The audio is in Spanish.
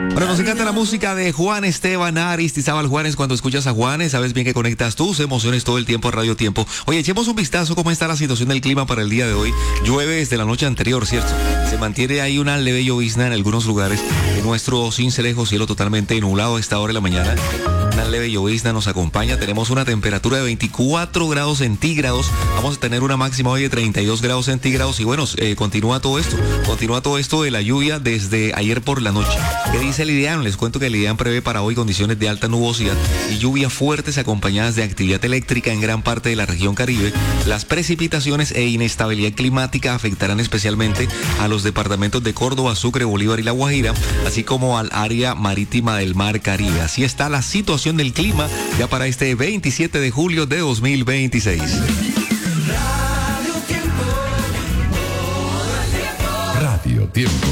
Bueno, nos encanta la música de Juan Esteban Aristizábal Juanes. Cuando escuchas a Juanes, sabes bien que conectas tus emociones todo el tiempo a Radio Tiempo. Oye, echemos un vistazo cómo está la situación del clima para el día de hoy. Llueve desde la noche anterior, ¿cierto? Se mantiene ahí una leve llovizna en algunos lugares de nuestro cincelejo, cielo totalmente nublado a esta hora de la mañana. Una leve llovizna nos acompaña. Tenemos una temperatura de 24 grados centígrados. Vamos a tener una máxima hoy de 32 grados centígrados. Y bueno, continúa todo esto de la lluvia desde ayer por la noche. ¿Qué dice el IDEAM? Les cuento que el IDEAM prevé para hoy condiciones de alta nubosidad y lluvias fuertes acompañadas de actividad eléctrica en gran parte de la región Caribe. Las precipitaciones e inestabilidad climática afectarán especialmente a los departamentos de Córdoba, Sucre, Bolívar y La Guajira, así como al área marítima del Mar Caribe. Así está la situación del clima ya para este 27 de julio de 2026. Radio Tiempo.